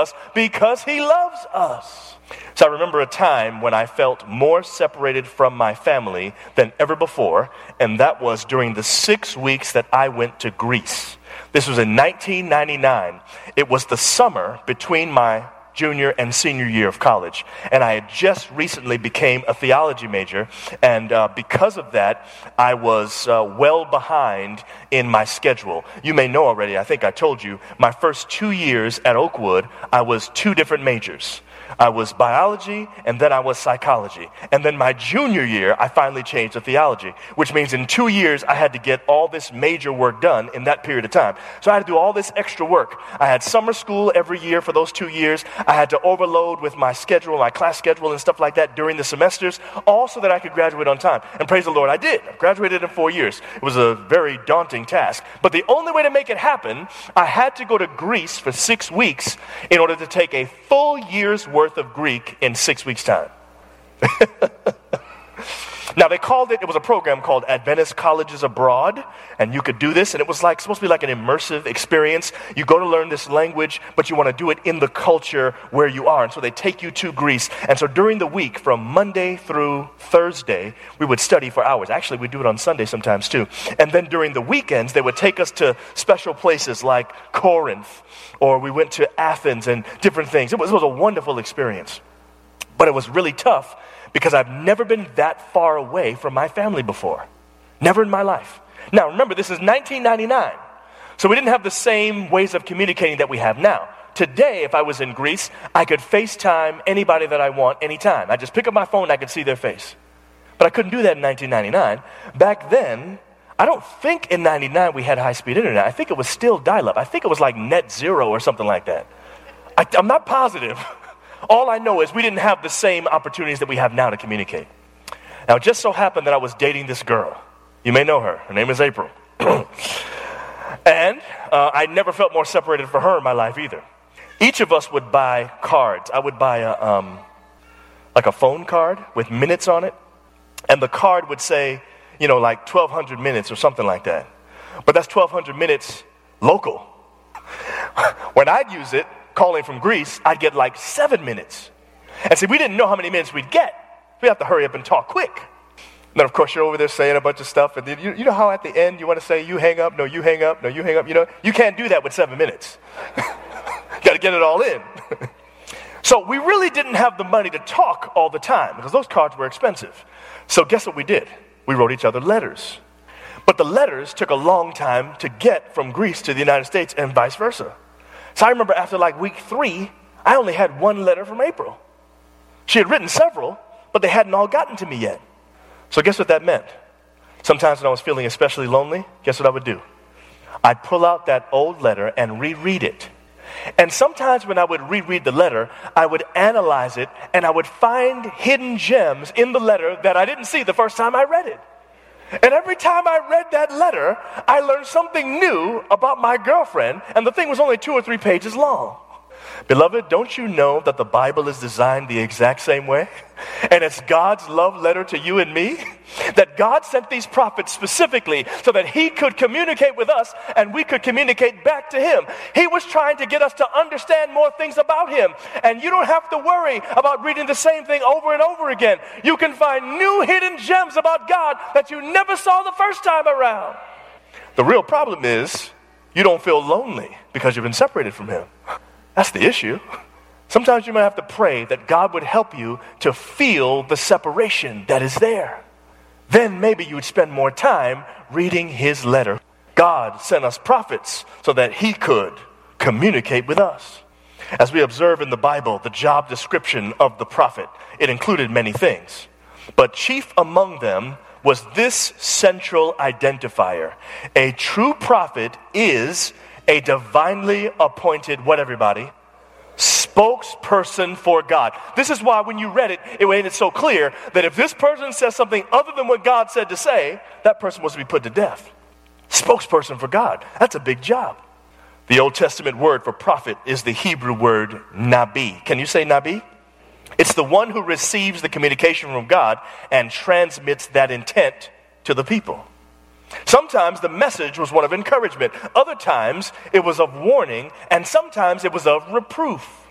us because he loves us. So I remember a time when I felt more separated from my family than ever before, and that was during the 6 weeks that I went to Greece. This was in 1999. It was the summer between my junior and senior year of college, and I had just recently became a theology major, and because of that, I was well behind in my schedule. You may know already, I think I told you, my first 2 years at Oakwood, I was 2 different majors. I was biology, and then I was psychology. And then my junior year, I finally changed to theology, which means in 2 years, I had to get all this major work done in that period of time. So I had to do all this extra work. I had summer school every year for those 2 years. I had to overload with my schedule, my class schedule and stuff like that during the semesters, all so that I could graduate on time. And praise the Lord, I did. I graduated in 4 years. It was a very daunting task. But the only way to make it happen, I had to go to Greece for 6 weeks in order to take a full year's worth of Greek in 6 weeks' time. Now, it was a program called Adventist Colleges Abroad, and you could do this, and it was supposed to be like an immersive experience. You go to learn this language, but you want to do it in the culture where you are, and so they take you to Greece. And so during the week, from Monday through Thursday, we would study for hours. Actually, we do it on Sunday sometimes too. And then during the weekends, they would take us to special places like Corinth, or we went to Athens and different things. It was a wonderful experience, but it was really tough, because I've never been that far away from my family before. Never in my life. Now, remember, this is 1999. So we didn't have the same ways of communicating that we have now. Today, if I was in Greece, I could FaceTime anybody that I want anytime. I just pick up my phone and I could see their face. But I couldn't do that in 1999. Back then, I don't think in 99 we had high-speed internet. I think it was still dial-up. I think it was like net zero or something like that. I'm not positive. All I know is we didn't have the same opportunities that we have now to communicate. Now, it just so happened that I was dating this girl. You may know her. Her name is April. And I never felt more separated from her in my life either. Each of us would buy cards. I would buy a phone card with minutes on it. And the card would say, like 1,200 minutes or something like that. But that's 1,200 minutes local. When I'd use it, calling from Greece, I'd get like 7 minutes. And see, we didn't know how many minutes we'd get. We have to hurry up and talk quick. And then, of course, you're over there saying a bunch of stuff. And then you know how at the end you want to say, you hang up, no, you hang up, no, you hang up. You can't do that with 7 minutes. Got to get it all in. So we really didn't have the money to talk all the time because those cards were expensive. So guess what we did? We wrote each other letters. But the letters took a long time to get from Greece to the United States and vice versa. So I remember after like week 3, I only had 1 letter from April. She had written several, but they hadn't all gotten to me yet. So guess what that meant? Sometimes when I was feeling especially lonely, guess what I would do? I'd pull out that old letter and reread it. And sometimes when I would reread the letter, I would analyze it and I would find hidden gems in the letter that I didn't see the first time I read it. And every time I read that letter, I learned something new about my girlfriend, and the thing was only 2 or 3 pages long. Beloved, don't you know that the Bible is designed the exact same way? And it's God's love letter to you and me? That God sent these prophets specifically so that he could communicate with us and we could communicate back to him. He was trying to get us to understand more things about him. And you don't have to worry about reading the same thing over and over again. You can find new hidden gems about God that you never saw the first time around. The real problem is you don't feel lonely because you've been separated from him. That's the issue. Sometimes you might have to pray that God would help you to feel the separation that is there. Then maybe you would spend more time reading his letter. God sent us prophets so that he could communicate with us. As we observe in the Bible, the job description of the prophet, it included many things. But chief among them was this central identifier. A true prophet is a divinely appointed, what everybody? Spokesperson for God. This is why when you read it, it made it so clear that if this person says something other than what God said to say, that person was to be put to death. Spokesperson for God. That's a big job. The Old Testament word for prophet is the Hebrew word nabi. Can you say nabi? It's the one who receives the communication from God and transmits that intent to the people. Sometimes the message was one of encouragement. Other times it was of warning, and sometimes it was of reproof.